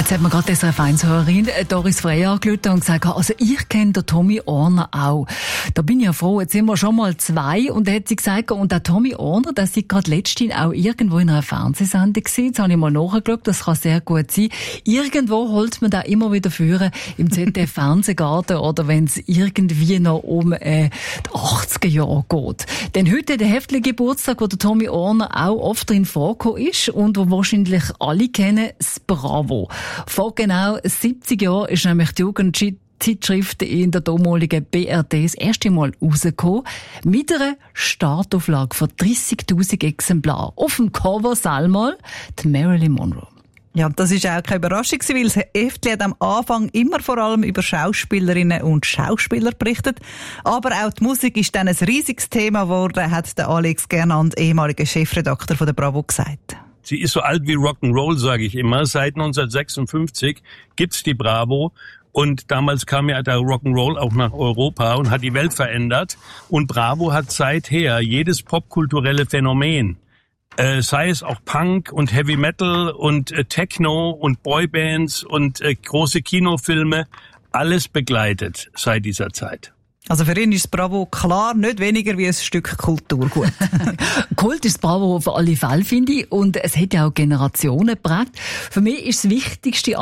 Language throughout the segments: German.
Jetzt hat mir gerade diese Vereinshörerin Doris Frey angerufen und gesagt, also ich kenne den Tommy Orner auch. Da bin ich ja froh, jetzt sind wir schon mal zwei. Und da hat sie gesagt, und der Tommy Orner, der sei gerade letztens auch irgendwo in einer Fernsehsendung gewesen. Jetzt habe ich mal nachgeschaut, das kann sehr gut sein. Irgendwo holt man da immer wieder führen im ZDF-Fernsehgarten oder wenn es irgendwie noch um die 80er Jahre geht. Denn heute der heftige Geburtstag, wo der Tommy Orner auch oft drin vorgekommen ist und wo wahrscheinlich alle kennen, das Bravo. Vor genau 70 Jahren ist nämlich die Jugendzeitschrift in der damaligen BRD das erste Mal rausgekommen, mit einer Startauflage von 30.000 Exemplaren. Auf dem Cover einmal die Marilyn Monroe. Ja, das ist auch keine Überraschung, weil das Heftli hat am Anfang immer vor allem über Schauspielerinnen und Schauspieler berichtet. Aber auch die Musik ist dann ein riesiges Thema geworden, hat der Alex Gernand, ehemaliger Chefredakteur von der Bravo, gesagt. Sie ist so alt wie Rock'n'Roll, sage ich immer. Seit 1956 gibt's die Bravo. Und damals kam ja der Rock'n'Roll auch nach Europa und hat die Welt verändert. Und Bravo hat seither jedes popkulturelle Phänomen, sei es auch Punk und Heavy Metal und Techno und Boybands und große Kinofilme, alles begleitet seit dieser Zeit. Also für ihn ist das Bravo klar nicht weniger wie ein Stück Kulturgut. Kult ist das Bravo auf alle Fälle, finde ich. Und es hat ja auch Generationen geprägt. Für mich ist das Wichtigste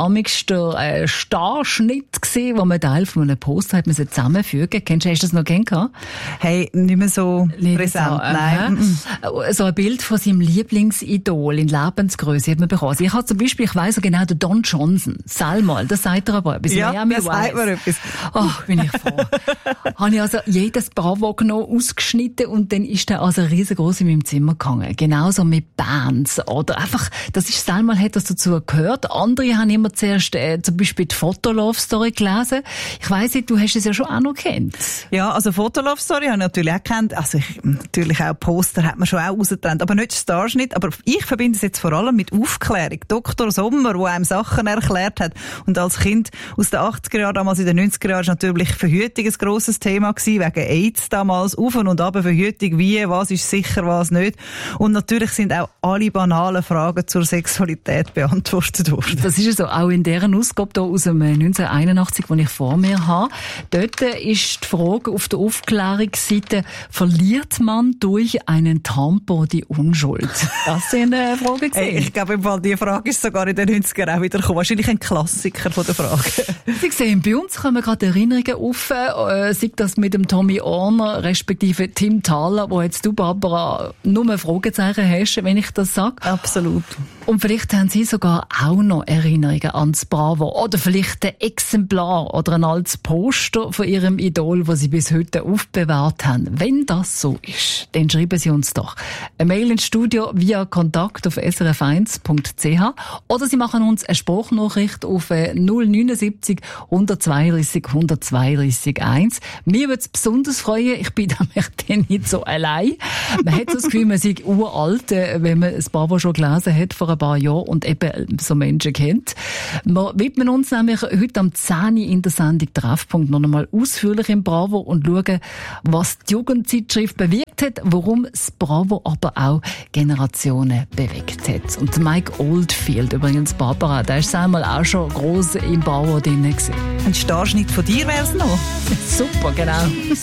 der Starschnitt gewesen, wo man Teil von einem Poster hat müssen zusammenfügen. Hast du das noch kennengelernt? Hey, nicht mehr so präsent, nein. So ein Bild von seinem Lieblingsidol in Lebensgröße hat man bekommen. Also ich habe zum Beispiel, ich weiss so genau, der Don Johnson. Sag mal, das sagt er aber etwas. Ja, Miami das sagt mir etwas. Oh, bin ich froh. Habe ich also jedes Bravo genommen, ausgeschnitten und dann ist der also riesengroß in meinem Zimmer gehangen. Genauso mit Bands oder einfach, das ist einmal hat das dazu gehört. Andere haben immer zuerst zum Beispiel die Fotolove-Story gelesen. Ich weiss nicht, du hast es ja schon auch noch gekannt. Ja, also Fotolove-Story habe ich natürlich auch gekannt. Also natürlich auch Poster hat man schon auch rausgetrennt, aber nicht Starschnitt. Aber ich verbinde es jetzt vor allem mit Aufklärung. Dr. Sommer, der einem Sachen erklärt hat. Und als Kind aus den 80er Jahren, damals in den 90er Jahren, ist natürlich Verhütung ein grosses Thema gewesen, wegen AIDS damals, auf und ab Verhütung, wie, was ist sicher, was nicht. Und natürlich sind auch alle banalen Fragen zur Sexualität beantwortet worden. Das ist ja so, auch in deren Ausgabe hier aus dem 1981, die ich vor mir habe. Dort ist die Frage auf der Aufklärungsseite, verliert man durch einen Tampon die Unschuld? Das sind Fragen gewesen. Hey, ich glaube, die Frage ist sogar in den 90ern auch wieder gekommen. Wahrscheinlich ein Klassiker von der Frage. Sie sehen, bei uns kommen gerade Erinnerungen auf, sei das mit dem Tommy Orner, respektive Tim Thaler, wo jetzt du, Barbara, nur Fragezeichen hast, wenn ich das sage. Absolut. Und vielleicht haben Sie sogar auch noch Erinnerungen an das Bravo. Oder vielleicht ein Exemplar oder ein altes Poster von Ihrem Idol, das Sie bis heute aufbewahrt haben. Wenn das so ist, dann schreiben Sie uns doch eine Mail ins Studio via Kontakt auf srf1.ch oder Sie machen uns eine Sprachnachricht auf 079 132 132 1. Mir würde es besonders freuen, ich bin damit nicht so allein. Man hat so das Gefühl, man sei uralt, wenn man das Bravo schon gelesen hat vor ein paar Jahren und eben so Menschen kennt. Wir widmen uns nämlich heute am 10. in der Sendung Treffpunkt noch einmal ausführlich im Bravo und schauen, was die Jugendzeitschrift bewirkt hat, warum das Bravo aber auch Generationen bewegt hat. Und Mike Oldfield, übrigens Barbara, der ist einmal auch schon gross im Bravo drin gewesen. Ein Starschnitt von dir wär's noch. Super, genau.